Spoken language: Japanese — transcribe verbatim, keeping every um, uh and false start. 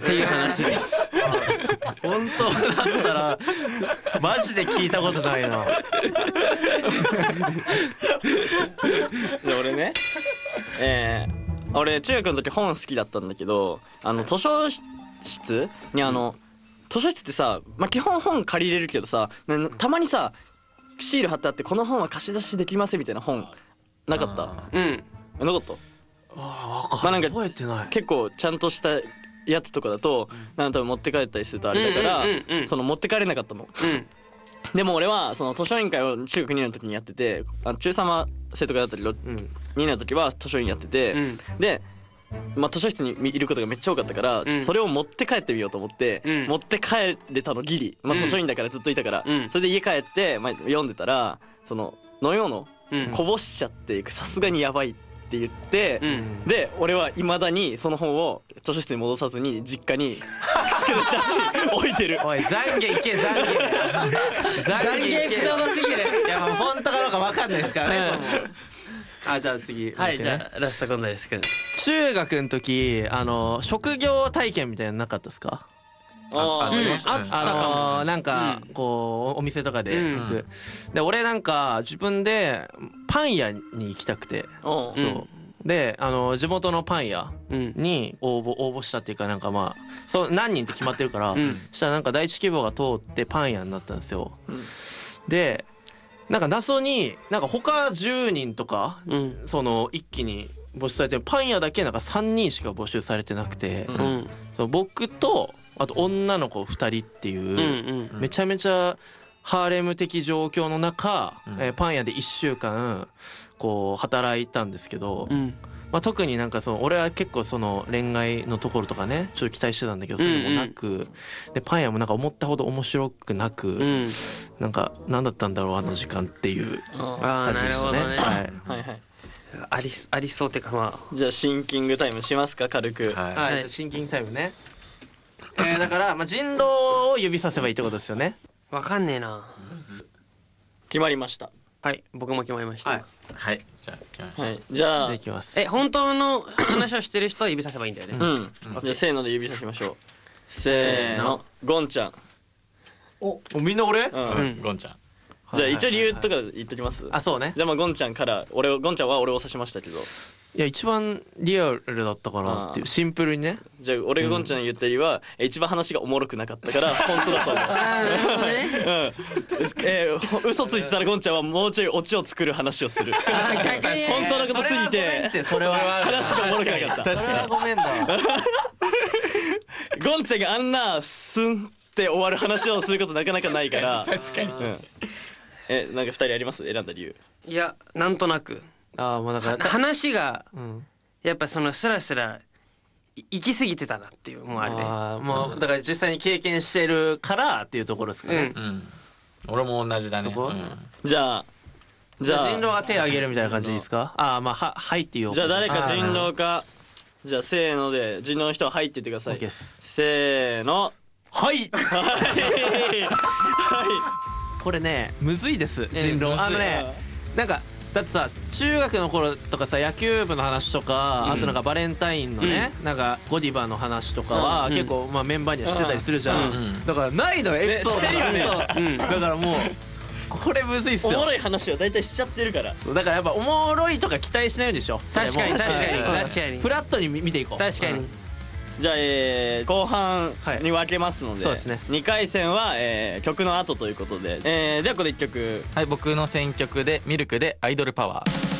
っていう話です。 本当だったらマジで聞いたことないな。 で俺ね、えー、俺中学の時本好きだったんだけど、あの図書室にあの、うん、図書室ってさ、まあ、基本本借りれるけどさ、たまにさシール貼ってあってこの本は貸し出しできませんみたいな本なかった？ うんなかった。 ああ、まあ、なんか覚えてない。 結構ちゃんとしたやつとかだと、うん、なんか多分持って帰ったりするとあれだから、うんうんうんうん、その持って帰れなかったの、うん、でも俺はその図書委員会を中学にねんの時にやってて、あの中さんは生徒会だったけど、うん、にねんの時は図書委員やってて、うん、で、まあ、図書室にいることがめっちゃ多かったから、うん、それを持って帰ってみようと思って、うん、持って帰れたのギリ、まあ、図書委員だからずっといたから、うん、それで家帰って、まあ、読んでたらその飲み物こぼしちゃってさすがにやばいって言って、うん、で俺は未だにその本を図書室に戻さずに実家につけてたし置いてる。 おい懺悔いけ懺悔懺悔エピソードすぎる。 いやもう本当かどうか分かんないですからね、うん、あじゃあ次はい、ね、じゃあラスト今度ですけど、 中学の時あの職業体験みたいなのなかったですか？ あありましたね。あのー、なんかこうお店とかで行く、うん、で俺なんか自分でパン屋に行きたくて、そう、うん、であの地元のパン屋に応募応募したっていうか、なんかまあそう何人って決まってるから、うん、したらなんか第一希望が通ってパン屋になったんですよ、うん、でなんか謎になんか他じゅうにんとか、うん、その一気に募集されて、パン屋だけなんかさんにんしか募集されてなくて、うん、そう僕とあと女の子ふたりっていう、うんうん、めちゃめちゃハーレム的状況の中、うんえー、パン屋でいっしゅうかんこう働いたんですけど、うんまあ、特になんかその俺は結構その恋愛のところとかねちょっと期待してたんだけど、それもなく、うんうん、でパン屋もなんか思ったほど面白くなく、うん、なんか何だったんだろうあの時間っていう感じでしたね。 あ、なるほどね、はいはいはい、あり、ありそうっていうか、まあじゃあシンキングタイムしますか軽く。 はい、はい、じゃあシンキングタイムね。えー、だから、まあ、人狼を指させばいいってことですよね。 わかんねえな。 決まりました。 はい、僕も決まりました。はい、 はい、じゃあ決まりました。 はい、じゃあいきます。 え、本当の話をしてる人は指させばいいんだよね。 うん、うん、じゃあせーので指さしましょう。せーの、ゴンちゃん。 お、みんな俺？ うん、うん、 ゴンちゃん。 じゃあ一応理由とか言っときます。 あ、そうね。 じゃあまあゴンちゃんから俺をゴンちゃんは俺を指しましたけど。 いや一番リアルだったかなっていう、シンプルにね。 じゃあ俺がゴンちゃんに言った理由は、うん、一番話がおもろくなかったから本当だと思う。あー、なるほどね。うん。えー、嘘ついてたらゴンちゃんはもうちょいオチを作る話をする。あー、逆に本当のことすぎてそれは話がおもろくなかった。 確かにごめんだ。 ゴンちゃんがあんなスンって終わる話をすることなかなかないから。 確かに。うん、 え、なんかふたりあります？選んだ理由。 いや、なんとなく。 あ、もうなんか話がやっぱそのスラスラ行き過ぎてたなっていう、もうあれね。 あ、もうだから実際に経験してるからっていうところですかね。 うん、うん、俺も同じだね。そこ、うん、 じゃあじゃあ人狼が手を挙げるみたいな感じでいいですか？ああ、まあははいって言おう。 じゃあ誰か人狼か、じゃあせーので人狼の人ははいって言ってください。せーの、 はい。 はいはい。 これねむずいです人狼。あのね、なんかだってさ中学の頃とかさ野球部の話とか、うん、あとなんかバレンタインのね、うん、なんかゴディバの話とかは、うん、結構まあメンバーにはしてたりするじゃん、うん、だからないのエピソードが、ね、だからもうこれむずいっすよ。 おもろい話は大体しちゃってるから。 そうだからやっぱおもろいとか期待しないでしょ。 確かに確かに確かにフラットに見ていこう。 確かに、 うん、じゃあ、えー、後半に分けますので、はい、 そうですね、 にかい戦は、えー、曲の後ということで、えー、ではここでいっきょく。 はい、僕の選曲でミルクでアイドルパワー。